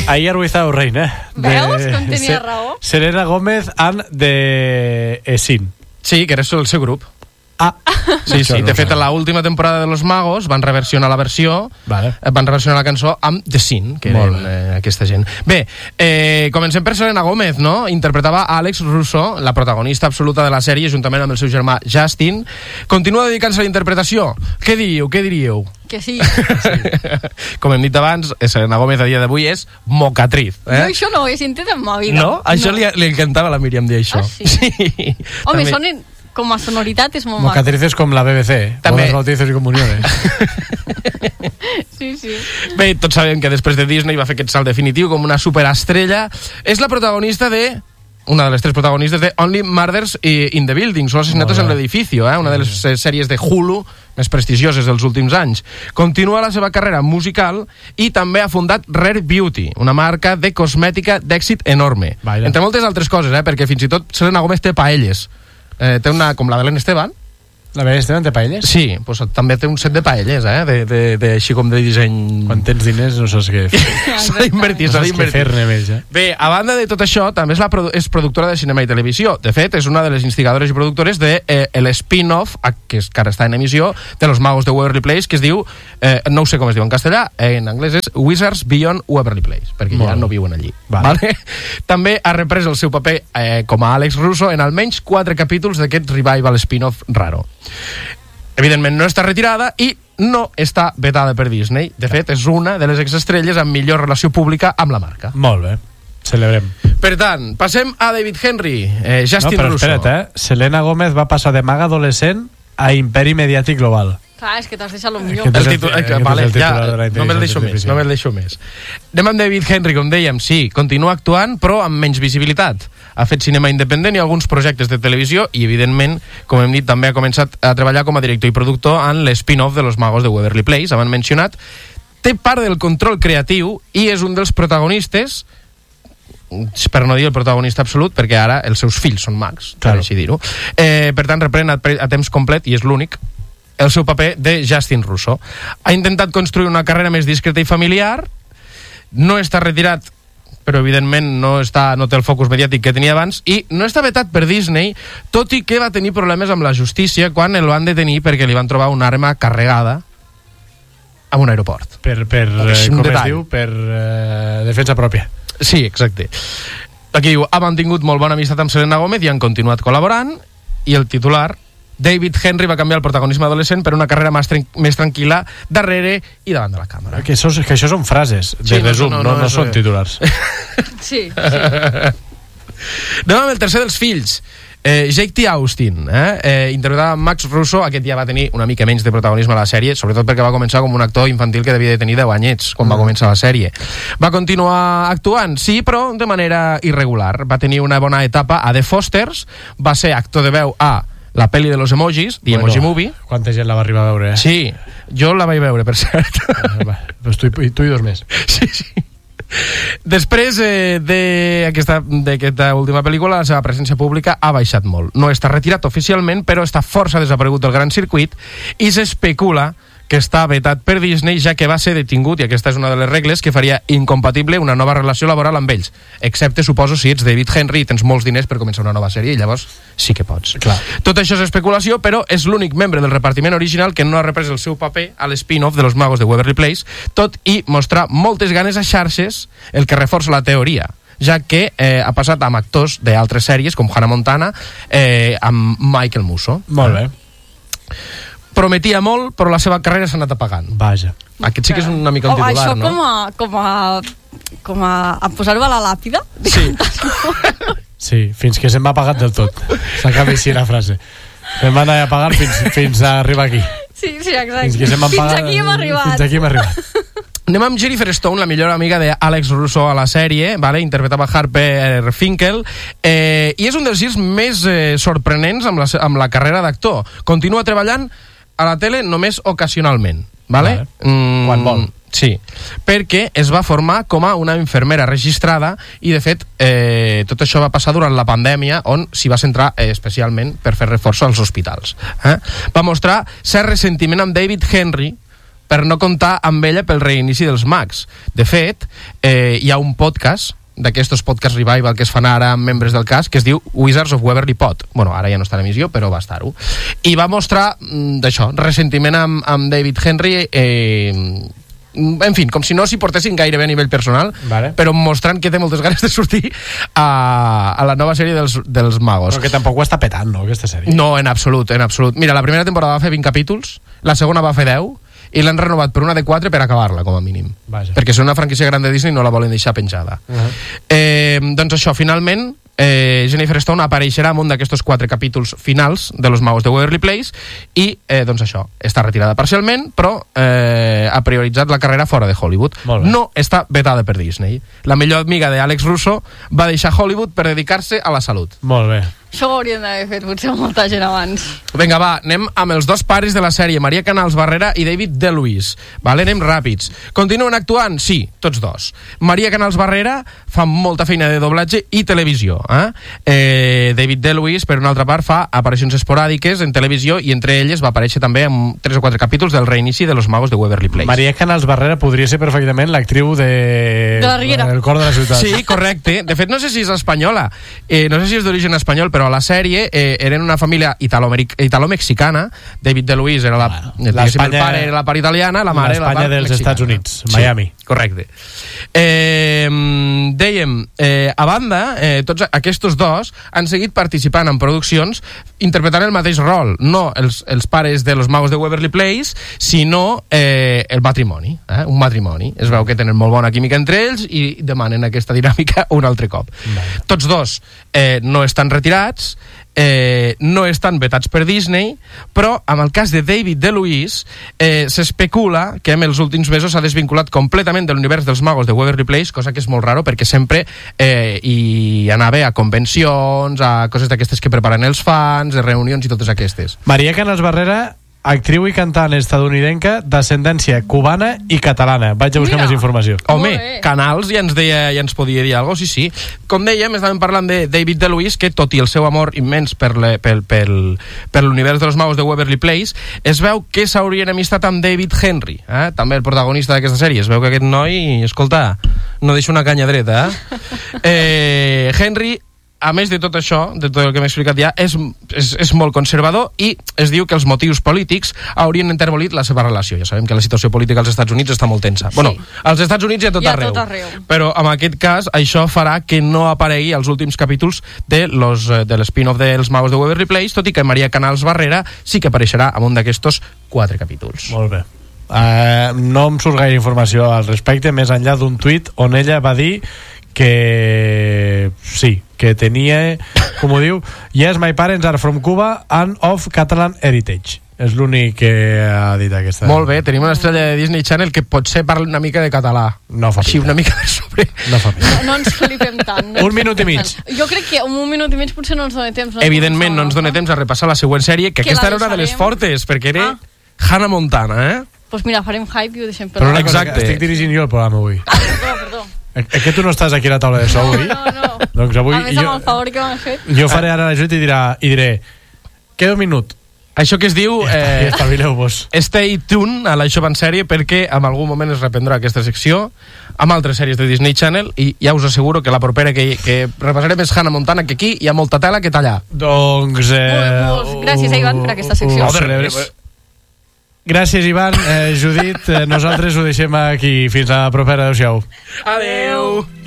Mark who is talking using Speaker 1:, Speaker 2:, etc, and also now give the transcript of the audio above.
Speaker 1: Ahir Ruizao Reina.
Speaker 2: Veus com tenia raó?
Speaker 1: Selena Gómez and de Esin.
Speaker 3: Sí, que era el seu grup.
Speaker 1: Ah,
Speaker 3: sí, sí. De fet, a l'última temporada de Los Magos van reversionar la versió, van reversionar la cançó amb The Sin, que eren aquesta gent. Bé, comencem per Selena Gómez, no? Interpretava Alex Russo, la protagonista absoluta de la sèrie, juntament amb el seu germà Justin. Continua dedicant-se a la interpretació. Què diríeu?
Speaker 2: Que sí.
Speaker 3: Com hem dit abans, Selena Gómez a dia d'avui és mocatriz.
Speaker 2: Jo això no ho he sentit en ma vida.
Speaker 3: No? Això li encantava a la Míriam dir això.
Speaker 2: Ah, sí? Home, sonen... Com a sonoritat és molt maco.
Speaker 1: Mocatrices com la BBC,
Speaker 3: també.
Speaker 1: Bodas, bautizos i comuniones.
Speaker 2: Sí, sí.
Speaker 3: Bé, tots sabem que després de Disney va fer aquest salt definitiu com una superestrella. És la protagonista de... Una de les 3 protagonistes de Only Murders in the Building, Solo asesinatos en l'edificio, una de les sèries de Hulu més prestigioses dels últims anys. Continua la seva carrera musical i també ha fundat Rare Beauty, una marca de cosmètica d'èxit enorme. Entre moltes altres coses, perquè fins i tot Selena Gómez té paelles. Té una, com la Belén Esteban.
Speaker 1: La Belén Esteban té paelles?
Speaker 3: Sí, pues també té un set de paelles, així com de disseny.
Speaker 1: Quan tens diners no saps què fer.
Speaker 3: S'ha d'invertir, s'ha d'invertir.
Speaker 1: Fer-ne més,
Speaker 3: Bé, a banda de tot això, també és productora de cinema i televisió. De fet, és una de les instigadores i productores de l'spin-off, que ara està en emissió, de Los Magos de Waverly Place, que es diu, no sé com es diu en castellà, en anglès és Wizards Beyond Waverly Place, perquè ja no viuen allí. Vale? També ha reprès el seu paper com a Alex Russo en almenys 4 capítols d'aquest revival spin-off raro. Evidentment no està retirada i no està vetada per Disney. De fet, és una de les exestrelles amb millor relació pública amb la marca.
Speaker 1: Molt bé, celebrem.
Speaker 3: Per tant, passem a David Henry, Justin Russo.
Speaker 1: No, però espera't, Selena Gómez va passar de maga adolescent a imperi mediàtic global.
Speaker 2: Clar, és que t'has deixat el millor.
Speaker 3: No me'l deixo més. Anem amb David Henry, com dèiem, sí, continua actuant, però amb menys visibilitat. Ha fet cinema independent i alguns projectes de televisió i, evidentment, com hem dit, també ha començat a treballar com a director i productor en l'spin-off de Los Magos de Waverly Place, abans mencionat. Té part del control creatiu i és un dels protagonistes, per no dir el protagonista absolut, perquè ara els seus fills són mags, per així dir-ho. Per tant, reprèn a temps complet, i és l'únic, el seu paper de Justin Russo. Ha intentat construir una carrera més discreta i familiar, no està retirat, però evidentment no té el focus mediàtic que tenia abans, i no està vetat per Disney, tot i que va tenir problemes amb la justícia quan el van detenir perquè li van trobar una arma carregada a un aeroport.
Speaker 1: Com es diu? Per defensa pròpia.
Speaker 3: Sí, exacte. Aquí diu, ha mantingut molt bona amistat amb Selena Gómez i han continuat col·laborant, i el titular, David Henry va canviar el protagonisme adolescent per una carrera més tranquil·la darrere i davant de la càmera.
Speaker 1: Que això són frases de resum, no són titulars.
Speaker 2: Sí.
Speaker 3: Anem amb el tercer dels fills, Jake T. Austin, interpretava Max Russo. Aquest ja va tenir una mica menys de protagonisme a la sèrie, sobretot perquè va començar com un actor infantil que devia de tenir 10 anyets quan va començar la sèrie. Va continuar actuant, sí, però de manera irregular. Va tenir una bona etapa a The Fosters, va ser actor de veu a la pel·li de los emojis, The Emoji Movie.
Speaker 1: Quanta gent la va arribar a veure,
Speaker 3: Sí, jo la vaig veure, per cert.
Speaker 1: Pues tu i 2 més.
Speaker 3: Sí. Després d'aquesta última pel·lícula, la seva presència pública ha baixat molt. No està retirat oficialment, però està força desaparegut del gran circuit i s'especula que està vetat per Disney, ja que va ser detingut, i aquesta és una de les regles que faria incompatible una nova relació laboral amb ells, excepte, suposo, si ets David Henry i tens molts diners per començar una nova sèrie, i llavors sí que pots.
Speaker 1: Clar.
Speaker 3: Tot això és especulació, però és l'únic membre del repartiment original que no ha reprès el seu paper a l'spin-off de Los Magos de Waverly Place, tot i mostrar moltes ganes a xarxes, el que reforça la teoria, ja que ha passat amb actors d'altres sèries, com Hannah Montana, amb Michael Musso.
Speaker 1: Molt bé.
Speaker 3: Prometia molt, però la seva carrera s'ha anat apagant.
Speaker 1: Vaja.
Speaker 3: Aquest sí que és una mica un titular, no?
Speaker 2: Això com a posar-ho a la làpida?
Speaker 3: Sí.
Speaker 1: Sí, fins que se'm va apagat del tot. S'acaba així la frase. Se'm va anar a apagar fins a arribar aquí.
Speaker 2: Sí, exacte.
Speaker 1: Fins
Speaker 2: aquí hem arribat.
Speaker 3: Anem amb Jennifer Stone, la millor amiga d'Alex Russo a la sèrie, vale? Interpretava Harper Finkel, i és un dels girs més sorprenents amb la carrera d'actor. Continua treballant a la tele només ocasionalment, vale?
Speaker 1: Quan vol.
Speaker 3: Sí, perquè es va formar com a una infermera registrada i, de fet, tot això va passar durant la pandèmia, on s'hi va centrar especialment per fer reforç als hospitals. Va mostrar cert ressentiment amb David Henry per no comptar amb ella pel reinici dels mags. De fet, hi ha un podcast d'aquestos podcast revival que es fan ara amb membres del cast, que es diu Wizards of Waverly Pod. Bueno, ara ja no està en emissió, però va estar-ho. I va mostrar, d'això, ressentiment amb David Henry, en fi, com si no s'hi portessin gairebé a nivell personal,
Speaker 1: vale,
Speaker 3: però mostrant que té moltes ganes de sortir a la nova sèrie dels magos.
Speaker 1: Però que tampoc ho està petant, no, aquesta sèrie?
Speaker 3: No, en absolut, en absolut. Mira, la primera temporada va fer 20 capítols, la segona va fer 10, i l'han renovat per una de 4 per acabar-la, com a mínim.
Speaker 1: Vaja.
Speaker 3: Perquè si una franquícia gran de Disney no la volen deixar penjada. Doncs això, finalment, Jennifer Stone apareixerà en un d'aquestos 4 capítols finals de Los Magos de Waverly Place i, doncs això, està retirada parcialment, però ha prioritzat la carrera fora de Hollywood. No està vetada per Disney. La millor amiga d'Àlex Russo va deixar Hollywood per dedicar-se a la salut.
Speaker 1: Molt bé.
Speaker 2: Això ho haurien d'haver fet potser molta gent abans.
Speaker 3: Vinga, va, anem amb els dos pares de la sèrie, Maria Canals Barrera i David DeLuise. Vale, anem ràpids. Continuen actuant? Sí, tots dos. Maria Canals Barrera fa molta feina de doblatge i televisió. David DeLuise, per una altra part, fa aparicions esporàdiques en televisió i entre elles va aparèixer també en 3 o 4 capítols del reinici de Los Magos de Waverly Place.
Speaker 1: Maria Canals Barrera podria ser perfectament l'actriu de
Speaker 2: la Riera.
Speaker 1: El cor de la ciutat.
Speaker 3: Sí, correcte. De fet, no sé si és espanyola. No sé si és d'origen espanyol, però a la sèrie eren una família italo-mexicana. David DeLuise era el pare era la part italiana, la mare era la part
Speaker 1: dels
Speaker 3: mexicana.
Speaker 1: Estats Units, Miami.
Speaker 3: Sí, correcte. Dèiem, a banda, tots aquests dos han seguit participant en produccions interpretant el mateix rol, no els pares de Los Magos de Waverly Place, sinó el matrimoni, un matrimoni. Es veu que tenen molt bona química entre ells i demanen aquesta dinàmica un altre cop. Tots dos no estan retirats, no estan vetats per Disney, però amb el cas de David DeLuise s'especula que en els últims mesos s'ha desvinculat completament de l'univers dels Magos de Waverly Place, cosa que és molt raro perquè sempre hi anava a convencions, a coses d'aquestes que preparen els fans, de reunions i totes aquestes.
Speaker 1: Maria Canals Barrera, actriu i cantant estadounidenca d'ascendència cubana i catalana. Vaig a buscar més informació.
Speaker 3: Home, Canals ja ens podia dir alguna cosa, sí. Com dèiem, estàvem parlant de David DeLuise, que tot i el seu amor immens per l'univers dels Magos de Waverly Place, es veu que s'hauria enemistat amb David Henry, també el protagonista d'aquesta sèrie. Es veu que aquest noi, escolta, no deixa una canya dreta. Henry, a més de tot això, de tot el que m'he explicat ja, és molt conservador i es diu que els motius polítics haurien enterbolit la seva relació. Ja sabem que la situació política als Estats Units està molt tensa. Sí. Bueno, als Estats Units i a tot arreu. Però en aquest cas això farà que no aparegui als últims capítols de l'spin-off dels Magos de Waverly Place, tot i que Maria Canals Barrera sí que apareixerà en un d'aquestos 4 capítols.
Speaker 1: Molt bé. No em surt gaire informació al respecte, més enllà d'un tuit on ella va dir que sí, que tenia, com ho diu, yes, my parents are from Cuba and of Catalan heritage. És l'únic que ha dit aquesta.
Speaker 3: Molt bé, tenim una estrella de Disney Channel que potser parla una mica de català.
Speaker 1: No fa
Speaker 3: així, una mica per sobre.
Speaker 1: No fa pinta.
Speaker 2: No ens flipem tant.
Speaker 1: Un minut i mig.
Speaker 2: Jo crec que un minut i mig potser no ens dona temps.
Speaker 3: Evidentment, no ens dona temps a repassar la següent sèrie, que aquesta era una de les fortes, perquè era Hannah Montana,
Speaker 2: Doncs mira, farem hype i ho deixem per
Speaker 1: però exacte. Estic dirigint jo el programa avui.
Speaker 2: Perdó.
Speaker 1: Que tu no estàs aquí a la taula de so avui?
Speaker 2: No.
Speaker 1: Doncs avui
Speaker 2: a més, amb el favor que m'han fet.
Speaker 1: Jo faré ara l'ajut i diré queda un minut.
Speaker 3: Això que es diu
Speaker 1: espavileu-vos.
Speaker 3: Stay tuned a la Jovent Sèrie, perquè en algun moment es reprendrà aquesta secció amb altres sèries de Disney Channel i ja us asseguro que la propera que repassarem és Hannah Montana, que aquí hi ha molta tela que tallar.
Speaker 1: Doncs
Speaker 2: gràcies a Ivan per aquesta secció.
Speaker 1: Gràcies, Ivan. Judit, nosaltres ho deixem aquí. Fins a la propera. Adéu-siau.
Speaker 3: Adéu.